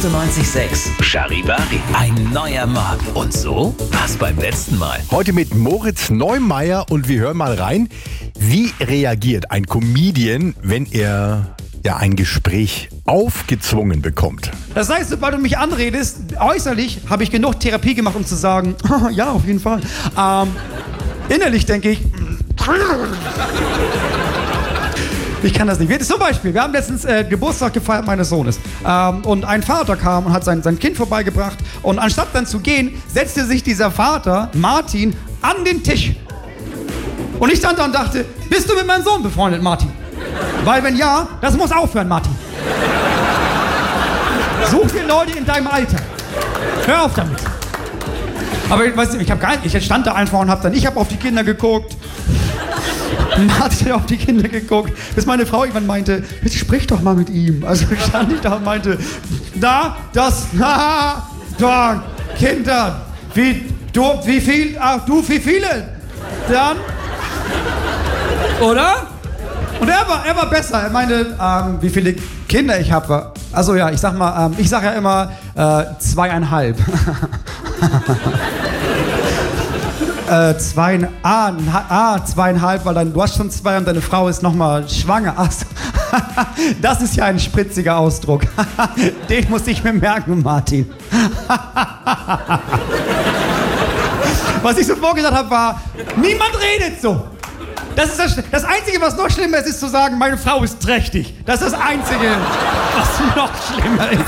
98.6 Charivari. Ein neuer Morgen. Und so war's beim letzten Mal. Heute mit Moritz Neumeier und wir hören mal rein, wie reagiert ein Comedian, wenn er ein Gespräch aufgezwungen bekommt. Das heißt, sobald du mich anredest, äußerlich habe ich genug Therapie gemacht, um zu sagen, ja, auf jeden Fall. Innerlich denke ich, ich kann das nicht. Zum Beispiel, wir haben letztens Geburtstag gefeiert meines Sohnes. Und ein Vater kam und hat sein Kind vorbeigebracht. Und anstatt dann zu gehen, setzte sich dieser Vater, Martin, an den Tisch. Und ich stand da und dachte, bist du mit meinem Sohn befreundet, Martin? Weil wenn ja, das muss aufhören, Martin. Such dir Leute in deinem Alter. Hör auf damit. Aber weißt du, ich stand da einfach und habe auf die Kinder geguckt. Martin hat auf die Kinder geguckt, bis meine Frau irgendwann meinte, bitte sprich doch mal mit ihm. Also stand ich da und meinte, da Kinder, wie viele? Dann, oder? Und er war besser. Er meinte, wie viele Kinder ich habe. Also ja, ich sag ja immer 2,5. 2,5, weil du hast schon 2 und deine Frau ist nochmal schwanger. Ach so. Das ist ja ein spritziger Ausdruck. Den muss ich mir merken, Martin. Was ich so vorgesagt habe, war, niemand redet so. Das Einzige, was noch schlimmer ist, ist zu sagen, meine Frau ist trächtig. Das ist das Einzige, was noch schlimmer ist.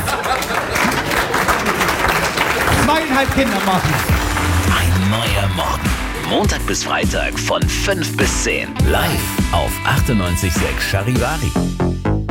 2,5 Kinder, Martin. Ein neuer Morgen. Montag bis Freitag von 5 bis 10. Live auf 98.6 Charivari.